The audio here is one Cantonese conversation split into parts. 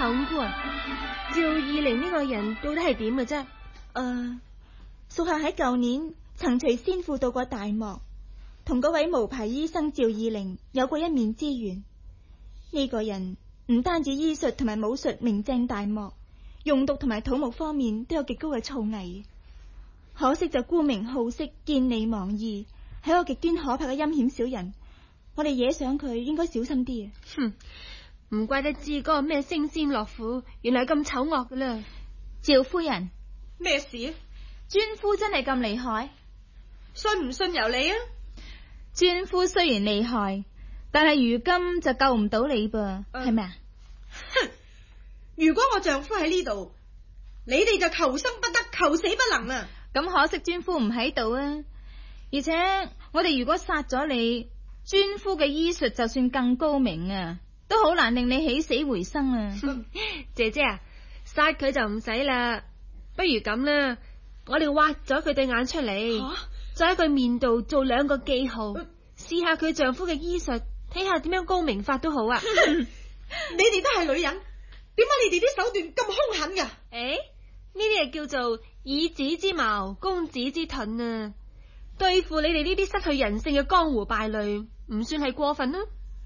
冚官，趙二玲呢個人到底係點嘅啫？ 屬下喺舊年曾隨先父到過大漠，同嗰位無牌醫生趙二玲有過一面之緣。呢個人唔單止醫術同埋武術名正大漠，用毒同埋土木方面都有極高嘅造詣。可惜就沽名好色，見利忘義，係個極端可怕嘅陰險小人。我哋惹上佢應該小心啲啊！ 唔怪得知嗰個咩升仙樂府原來咁醜惡噶啦。 趙夫人， 咩事？ 尊夫真係咁厲害？ 信唔信由你啊！ 尊夫雖然厲害，但係如今就救唔到你噃，係咪啊？ 哼！如果我丈夫喺呢度，你哋就求生不得，求死不能啊！ 咁可惜尊夫唔喺度啊！而且我哋如果殺咗你，尊夫嘅醫術就算更高明啊，都好難令你起死回生啊！ 姐姐啊，殺佢就唔使啦，不如咁啦，我哋挖咗佢對眼出嚟，再喺佢面度做2個記號，試下佢丈夫嘅醫術，睇下點樣高明法都好啊！ 你哋都係女人，點解你哋啲手段咁兇狠噶？ 呢啲係叫做以子之矛攻子之盾啊！對付你哋呢啲失去人性嘅江湖敗類，唔算係過分啦。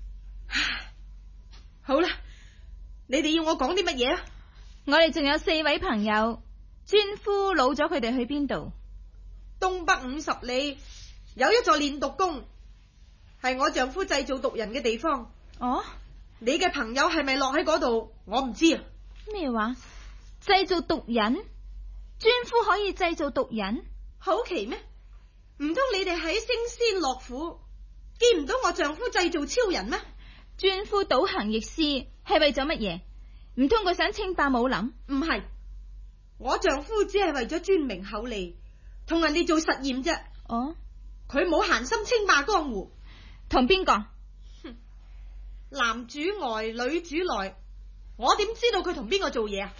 好啦，你哋要我講啲乜嘢啊？ 我哋仲有4位朋友，尊夫老咗佢哋去邊度？ 東北50里有一座煉毒宮，係我丈夫製造毒人嘅地方。 哦， 你嘅朋友係咪落喺嗰度？我唔知啊。 咩話？製造毒人？尊夫可以製造毒人？ 好奇咩？唔通你哋喺升仙樂府見唔到我丈夫製造超人咩？ 尊夫倒行逆施係為咗乜嘢？唔通佢想稱霸武林？ 唔係，我丈夫只係為咗專名厚利，同人哋做實驗啫。 哦， 佢冇閒心稱霸江湖。 同邊個？ 男主外女主內，我點知道佢同邊個做嘢啊？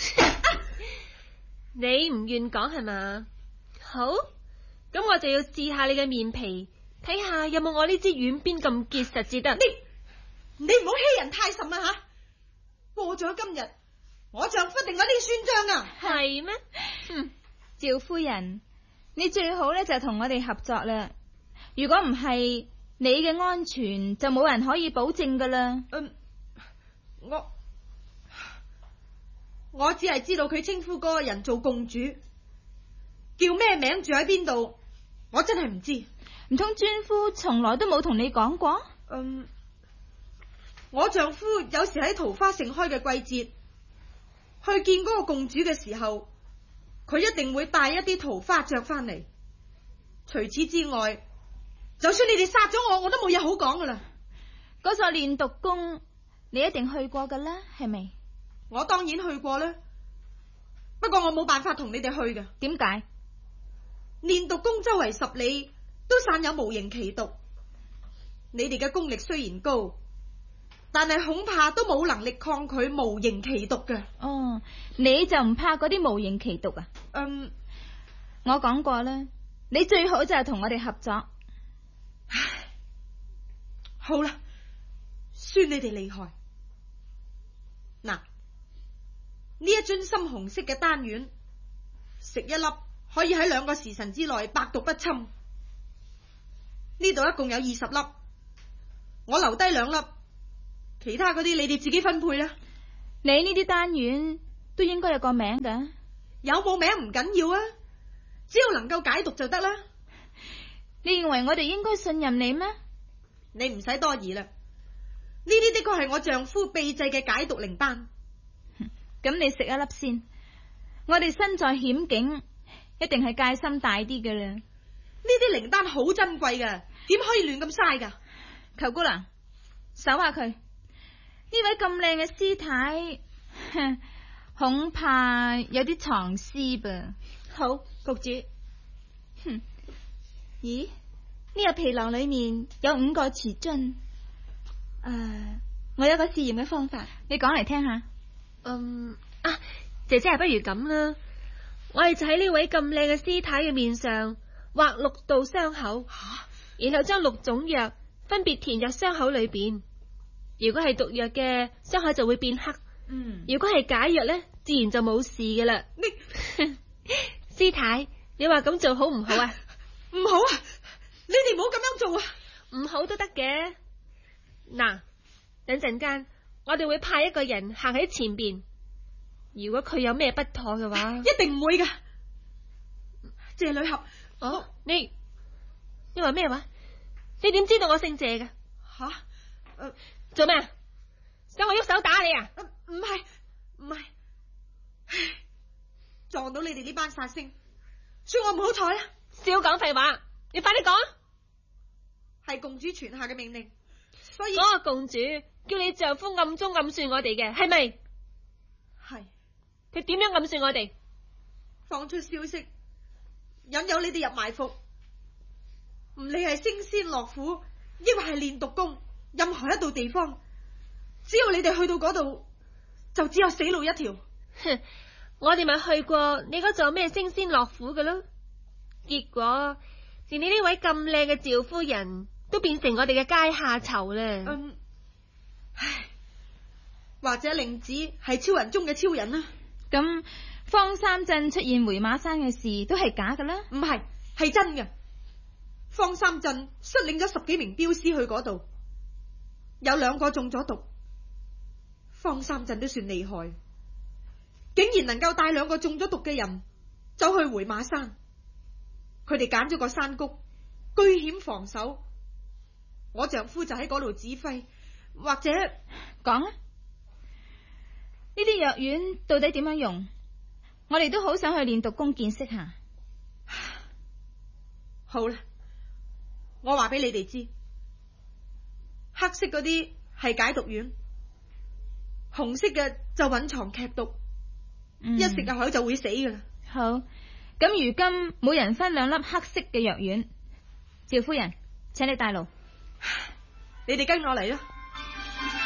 你唔願講係嘛？好，咁我就要試下你嘅面皮，睇下有冇我呢支軟鞭咁結實至得。 你唔好欺人太甚啊吓！過咗今日，我丈夫定我呢算賬啊！ 係咩？ 趙夫人，你最好咧就同我哋合作啦。如果唔係，你嘅安全就冇人可以保證噶啦。 我只係知道佢稱呼嗰個人做共主，叫咩名，住喺邊度，我真係唔知。 唔通尊夫從來都冇同你講過？ 我丈夫有時喺桃花盛開嘅季節去見嗰個共主嘅時候，佢一定會帶一啲桃花着翻嚟。除此之外，就算你哋殺咗我都冇嘢好講噶啦。 嗰座煉毒宮你一定去過噶啦，係咪？ 我當然去過啦，不過我冇辦法同你哋去嘅。 點解？ 煉毒宮周圍10里都散有無形奇毒，你哋嘅功力雖然高，但係恐怕都冇能力抗拒無形奇毒嘅。 哦，你就唔怕嗰啲無形奇毒啊？我講過啦，你最好就係同我哋合作。 唉，好啦，算你哋厲害。嗱，呢一樽深紅色嘅丹丸，食1粒可以喺2個時辰之內百毒不侵。呢度一共有20粒，我留低2粒，其他嗰啲你哋自己分配啦。 你呢啲丹丸都應該有個名噶。 有冇名唔緊要啊，只要能夠解毒就得啦。 你認為我哋應該信任你咩？ 你唔使多疑啦，呢啲的確係我丈夫秘製嘅解毒靈丹。 咁你食1粒先，我哋身在險境，一定係戒心大啲嘅啦。 呢啲靈丹好珍貴噶，點可以亂咁嘥噶？ 裘姑娘，搜下佢。呢位咁靚嘅師太，恐怕有啲藏屍噃。 好，局主。 咦？呢個皮囊裏面有5個瓷樽。我有個試驗嘅方法，你講嚟聽下。 姐姐，不如咁啦，我哋就喺呢位咁靚嘅師太嘅面上畫6道傷口，然後將6種藥分別填入傷口裏邊。如果係毒藥嘅，傷口就會變黑； 如果係解藥呢，自然就冇事噶啦。師太，你話咁做好唔好啊？ 唔好啊！你哋唔好咁樣做啊！ 唔好都得嘅。嗱，等陣間我哋會派一個人行喺前邊，如果佢有咩不妥嘅話， 一定唔會噶。謝女俠， 你話咩話？你點知道我姓謝嘅？做咩？想我喐手打你啊？ 唔係，撞到你哋呢班殺星，算我唔好彩啦。 少講廢話，你快啲講。 係公主傳下嘅命令，所以嗰個公主叫你丈夫暗中暗算我哋嘅，係咪？ 係。 佢點樣暗算我哋？ 放出消息，引誘你哋入埋伏，唔理係升仙樂府，抑或係練毒宮，任何一度地方，只要你哋去到嗰度，就只有死路一條。 哼，我哋咪去過你嗰座咩升仙樂府嘅咯，結果連你呢位咁靚嘅趙夫人都變成我哋嘅階下囚啦。 唉，或者令子係超人中嘅超人啦。 咁方三鎮出現回馬山嘅事都係假噶啦？ 唔係，係真嘅。方三鎮率領咗10幾名鏢師去嗰度，有2個中咗毒。方三鎮都算厲害，竟然能夠帶2個中咗毒嘅人走去回馬山。佢哋揀咗個山谷，居險防守。我丈夫就喺嗰度指揮，或者講啊，呢啲藥丸到底點樣用？我哋都好想去練毒宮見識下。 好啦，我話俾你哋知，黑色嗰啲係解毒丸，紅色嘅就蘊藏劇毒，一食入口就會死噶啦。 好，咁如今每人分2粒黑色嘅藥丸。趙夫人，請你帶路。 你哋跟我嚟啦。